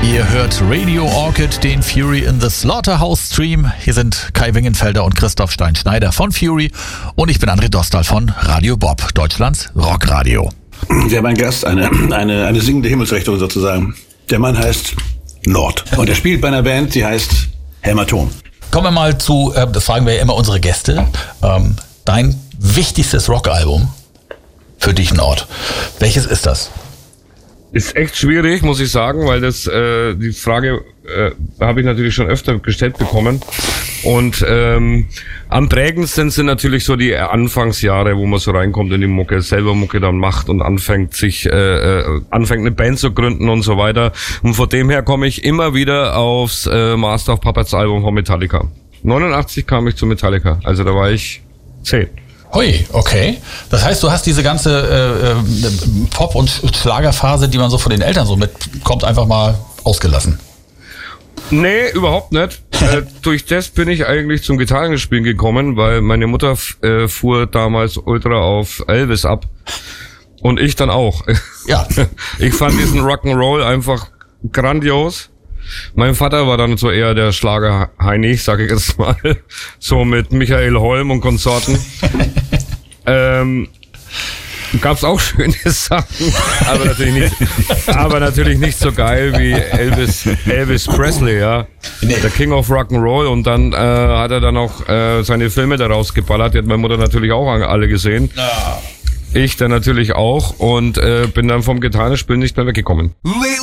Ihr hört Radio Orchid, den Fury in the Slaughterhouse Stream. Hier sind Kai Wingenfelder und Christoph Stein-Schneider von Fury und ich bin André Dostal von Radio Bob, Deutschlands Rockradio. Wir haben einen Gast, eine singende Himmelsrichtung sozusagen. Der Mann heißt Nord und er spielt bei einer Band, die heißt Hämatom. Kommen wir mal zu, das fragen wir ja immer unsere Gäste, dein wichtigstes Rockalbum für dich, Nord. Welches ist das? Ist echt schwierig, muss ich sagen, weil das die Frage habe ich natürlich schon öfter gestellt bekommen. Und am prägendsten sind natürlich so die Anfangsjahre, wo man so reinkommt in die Mucke, selber Mucke dann macht und anfängt eine Band zu gründen und so weiter. Und von dem her komme ich immer wieder aufs Master of Puppets Album von Metallica. 89 kam ich zu Metallica, also da war ich 10. Hui, okay. Das heißt, du hast diese ganze Pop- und Schlagerphase, die man so von den Eltern so mitkommt, einfach mal ausgelassen. Nee, überhaupt nicht. Durch das bin ich eigentlich zum Gitarrenspielen gekommen, weil meine Mutter fuhr damals ultra auf Elvis ab. Und ich dann auch. Ja. Ich fand diesen Rock'n'Roll einfach grandios. Mein Vater war dann so eher der Schlager-Heini, sag ich jetzt mal. So mit Michael Holm und Konsorten. Gab's auch schöne Sachen, aber natürlich nicht so geil wie Elvis Presley, ja. Nee. Der King of Rock'n'Roll. Und dann hat er dann auch seine Filme daraus geballert. Die hat meine Mutter natürlich auch alle gesehen. Ja. Ich dann natürlich auch und bin dann vom Gitarrenspielen nicht mehr weggekommen.